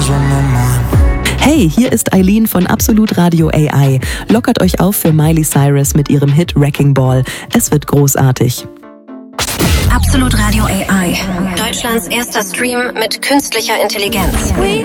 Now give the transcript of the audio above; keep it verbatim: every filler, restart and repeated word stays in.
Hey, hier ist Eileen von Absolut Radio A I. Lockert euch auf für Miley Cyrus mit ihrem Hit Wrecking Ball. Es wird großartig. Absolut Radio A I. Deutschlands erster Stream mit künstlicher Intelligenz. We